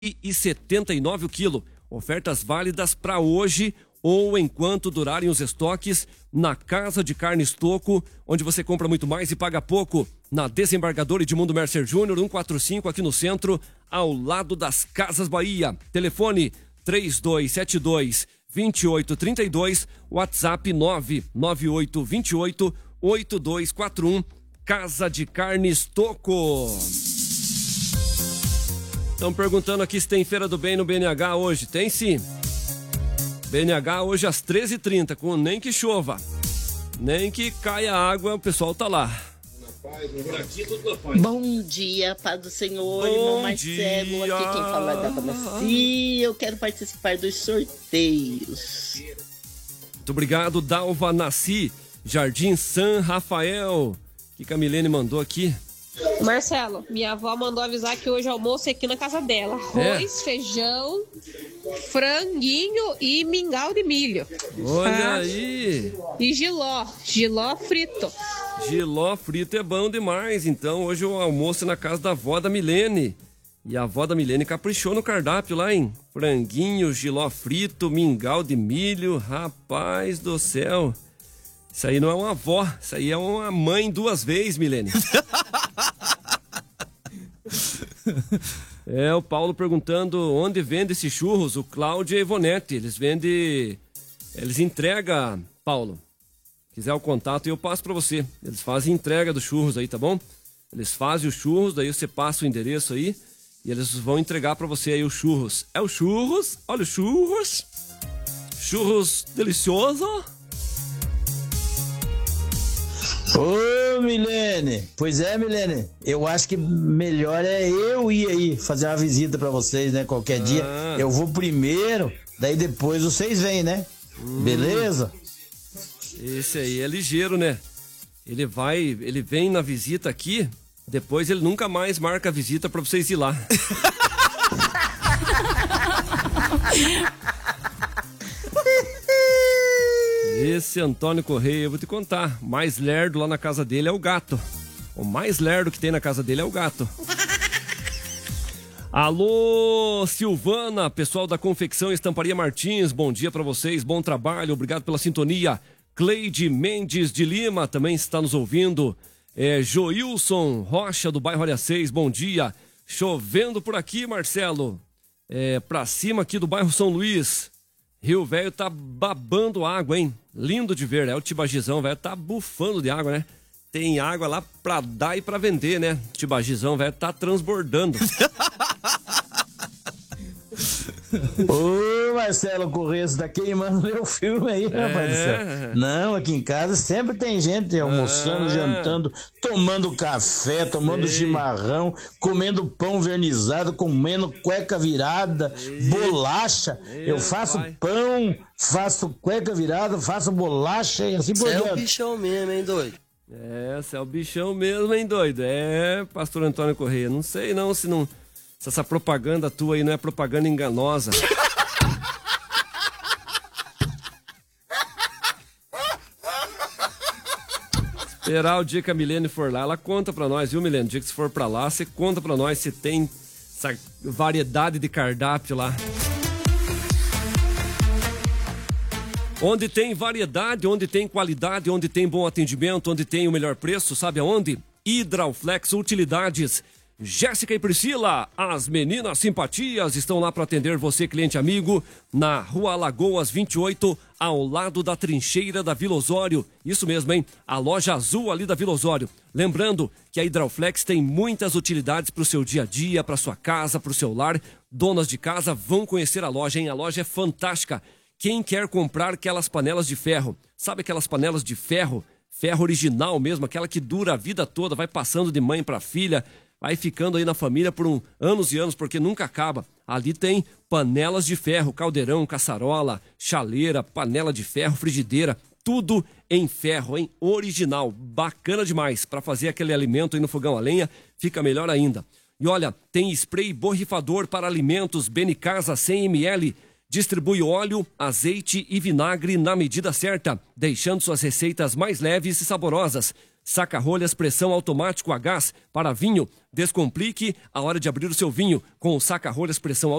e 79 o quilo. Ofertas válidas para hoje ou enquanto durarem os estoques na Casa de Carnes Toco, onde você compra muito mais e paga pouco. Na Desembargador Edmundo Mercer Júnior, 145, aqui no centro, ao lado das Casas Bahia. Telefone 3272-2832, WhatsApp 99828-8241, Casa de Carnes Toco. Estão perguntando aqui se tem Feira do Bem no BNH hoje. Tem sim. BNH hoje às 13h30, com nem que chova, nem que caia água, o pessoal tá lá. Bom dia, Paz do Senhor, irmão Marcelo. Aqui quem fala é da Nasci. Eu quero participar dos sorteios. Muito obrigado, Dalva Nasci, Jardim San Rafael. O que a Milene mandou aqui? Marcelo, minha avó mandou avisar que hoje almoço é aqui na casa dela. Arroz, feijão, franguinho e mingau de milho. Olha aí. E giló frito. Giló frito é bom demais. Então hoje o almoço é na casa da avó da Milene. E a avó da Milene caprichou no cardápio lá, hein? Franguinho, giló frito, mingau de milho. Rapaz do céu. Isso aí não é uma avó, isso aí é uma mãe duas vezes, Milene. O Paulo perguntando onde vende esses churros, o Cláudio e a Ivonete. Eles entregam, Paulo. Se quiser o contato eu passo pra você. Eles fazem entrega dos churros aí, tá bom? Eles fazem os churros, daí você passa o endereço aí e eles vão entregar pra você aí os churros. É o churros, olha os churros. Churros delicioso. Ô, Milene, pois é, Milene, eu acho que melhor é eu ir aí fazer uma visita pra vocês, né, qualquer dia. Eu vou primeiro, daí depois vocês vêm, né? Beleza? Esse aí é ligeiro, né? Ele vem na visita aqui, depois ele nunca mais marca a visita pra vocês ir lá. Esse Antônio Correia, eu vou te contar, mais lerdo lá na casa dele é o gato. O mais lerdo que tem na casa dele é o gato. Alô, Silvana, pessoal da Confecção Estamparia Martins, bom dia pra vocês, bom trabalho, obrigado pela sintonia. Cleide Mendes de Lima também está nos ouvindo. Joilson Rocha do bairro Área 6, bom dia. Chovendo por aqui, Marcelo. Pra cima aqui do bairro São Luís. Rio Velho tá babando água, hein? Lindo de ver, né? O Tibagizão, velho, tá bufando de água, né? Tem água lá pra dar e pra vender, né? O Tibagizão, velho, tá transbordando. Ô, Marcelo Correia, você tá queimando meu filme aí, rapaz do céu. Não, aqui em casa sempre tem gente almoçando, jantando, tomando café, tomando chimarrão, comendo pão vernizado, comendo cueca virada, bolacha. Eu faço pão, faço cueca virada, faço bolacha e assim por diante. Você é o bichão mesmo, hein, doido? Você é o bichão mesmo, hein, doido? Pastor Antônio Correia, não sei não se essa propaganda tua aí não é propaganda enganosa. Esperar o dia que a Milene for lá, ela conta pra nós, viu, Milene? O dia que você for pra lá, você conta pra nós se tem essa variedade de cardápio lá. Onde tem variedade, onde tem qualidade, onde tem bom atendimento, onde tem o melhor preço, sabe aonde? Hidrauflex Utilidades. Jéssica e Priscila, as meninas simpatias, estão lá para atender você, cliente amigo, na Rua Alagoas 28, ao lado da trincheira da Vila Osório. Isso mesmo, hein? A loja azul ali da Vila Osório. Lembrando que a Hidrauflex tem muitas utilidades para o seu dia a dia, para sua casa, para o seu lar. Donas de casa vão conhecer a loja, hein? A loja é fantástica. Quem quer comprar aquelas panelas de ferro, sabe aquelas panelas de ferro? Ferro original mesmo, aquela que dura a vida toda, vai passando de mãe para filha, vai ficando aí na família por anos e anos, porque nunca acaba. Ali tem panelas de ferro, caldeirão, caçarola, chaleira, panela de ferro, frigideira, tudo em ferro, hein? Original, bacana demais. Para fazer aquele alimento aí no fogão a lenha, fica melhor ainda. E olha, tem spray borrifador para alimentos Benicasa 100 ml. Distribui óleo, azeite e vinagre na medida certa, deixando suas receitas mais leves e saborosas. Saca-rolhas pressão automático a gás para vinho. Descomplique a hora de abrir o seu vinho com o saca-rolhas pressão automático